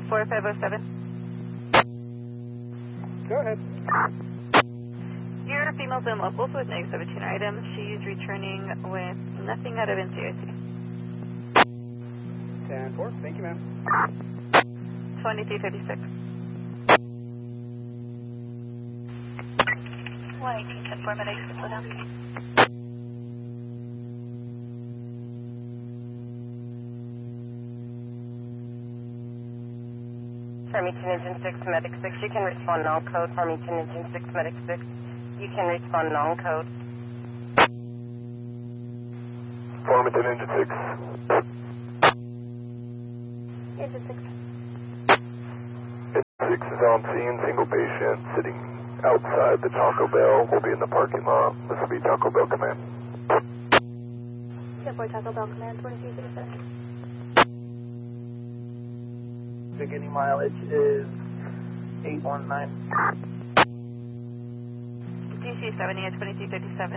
4507. Go ahead. Your female's in locals with negative 17 items. She's returning with nothing out of NCIC. 10-4. Thank you, ma'am. 2356. 118, 10-4, medics, slow down. Farmington Engine 6, Medic 6, you can respond null code. Farmington Engine 6, Medic 6, you can respond null code. Farmington Engine 6. Engine 6. Engine 6 is on scene, single patient, sitting outside the Taco Bell. We'll be in the parking lot. This will be Taco Bell Command. 10-4, Taco Bell Command, 2337. Beginning mileage is 819. DC 70 at 2337.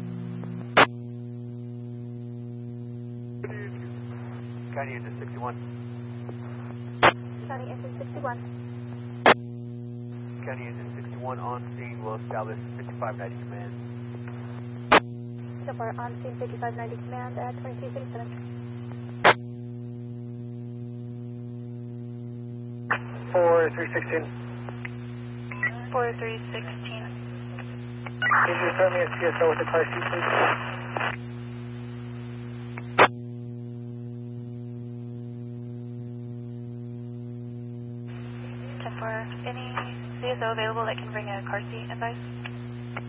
County Engine 61. County Engine 61. County Engine 61 on scene will establish 5590 command. 10-4, on scene 5590 command at 2337. 4316. 4316. Can you start me a CSO with the car seat, please? For any CSO available that can bring a car seat advice?